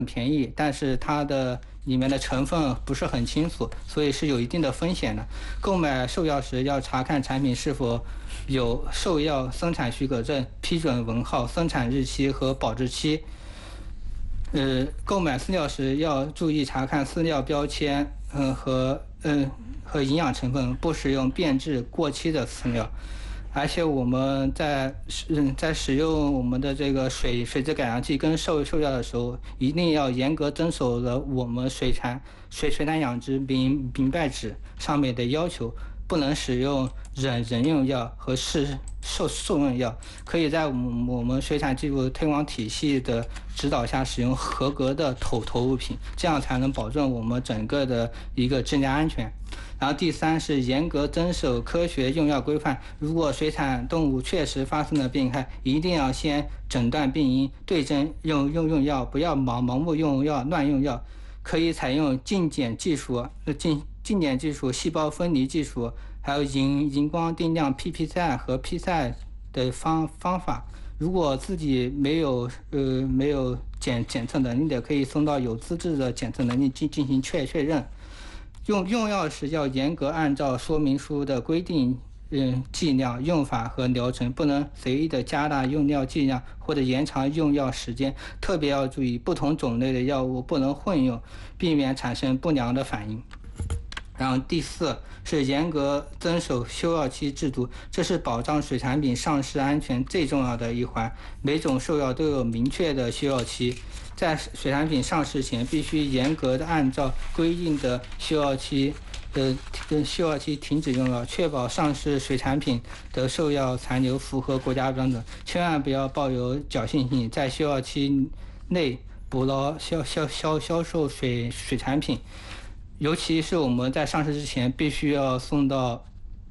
便宜，但是它的里面的成分不是很清楚，所以是有一定的风险的。购买兽药时要查看产品是否有兽药生产许可证、批准文号、生产日期和保质期。购买饲料时要注意查看饲料标签，和营养成分，不使用变质过期的饲料。而且我们在使用我们的这个水质改良剂跟兽药的时候，一定要严格遵守了我们水产养殖明白纸上面的要求，不能使用人用药和兽用药，可以在我们水产技术推广体系的指导下使用合格的投物品，这样才能保证我们整个的一个质量安全。然后第三是严格遵守科学用药规范，如果水产动物确实发生了病害，一定要先诊断病因，对症用药，不要盲目用药、乱用药。可以采用净碱技术、细胞分离技术，还有荧光定量 PPI 和 PSI 的方法。如果自己没有检测能力的，可以送到有资质的检测能力进行确认。用药时要严格按照说明书的规定，剂量、用法和疗程，不能随意的加大用药剂量或者延长用药时间。特别要注意，不同种类的药物不能混用，避免产生不良的反应。然后第四是严格遵守休药期制度，这是保障水产品上市安全最重要的一环。每种兽药都有明确的休药期，在水产品上市前必须严格的按照规定的休药期停止用药，确保上市水产品的兽药残留符合国家标准。千万不要抱有侥幸心理，在休药期内捕捞销售水产品。尤其是我们在上市之前，必须要送到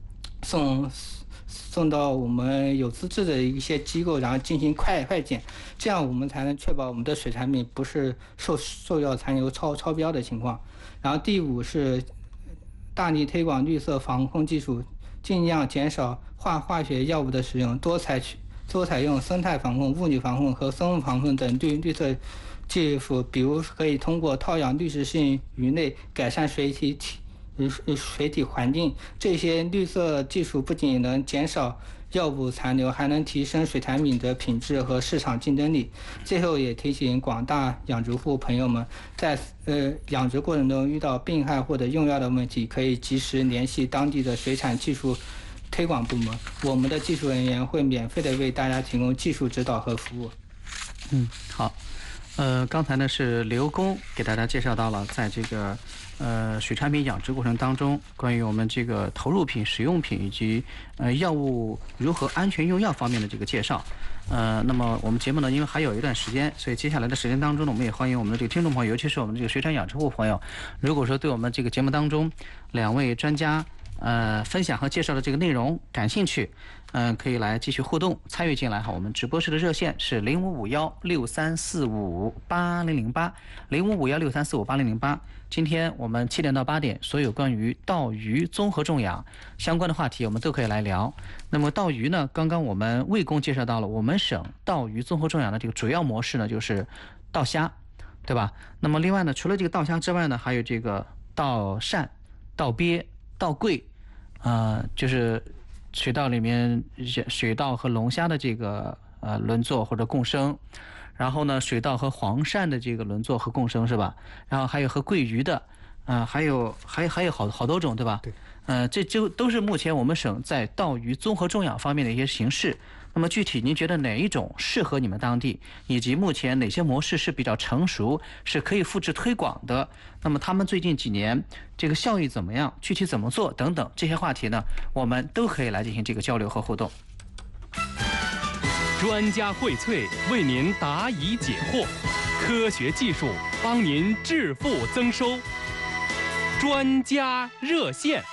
我们有资质的一些机构，然后进行快检，这样我们才能确保我们的水产品不是兽药残留超标的情况。然后第五是大力推广绿色防控技术，尽量减少化学药物的使用，多采用生态防控、物理防控和生物防控等绿色技术，比如可以通过套养滤食性鱼类改善水体环境。这些绿色技术不仅能减少药物残留，还能提升水产品的品质和市场竞争力。最后也提醒广大养殖户朋友们，在养殖过程中遇到病害或者用药的问题，可以及时联系当地的水产技术推广部门，我们的技术人员会免费的为大家提供技术指导和服务。 好。刚才呢是刘工给大家介绍到了在这个水产品养殖过程当中，关于我们这个投入品、使用品以及药物如何安全用药方面的这个介绍。那么我们节目呢，因为还有一段时间，所以接下来的时间当中呢，我们也欢迎我们的这个听众朋友，尤其是我们这个水产养殖户朋友，如果说对我们这个节目当中两位专家分享和介绍的这个内容感兴趣，可以来继续互动参与进来哈。我们直播室的热线是055163458008，055163458008。今天我们7点到8点，所有关于稻鱼综合种养相关的话题，我们都可以来聊。那么稻鱼呢，刚刚我们魏工介绍到了我们省稻鱼综合种养的这个主要模式呢，就是稻虾，对吧？那么另外呢，除了这个稻虾之外呢，还有这个稻扇、稻鳖、稻桂。就是水稻里面水稻和龙虾的这个轮作或者共生，然后呢水稻和黄鳝的这个轮作和共生是吧？然后还有和桂鱼的，还有好多种对吧？ 对， 这就都是目前我们省在稻鱼综合种养方面的一些形式。那么具体您觉得哪一种适合你们当地，以及目前哪些模式是比较成熟，是可以复制推广的？那么他们最近几年这个效益怎么样，具体怎么做等等这些话题呢，我们都可以来进行这个交流和互动。 专家荟萃，为您答疑解惑，科学技术帮您致富增收。专家热线。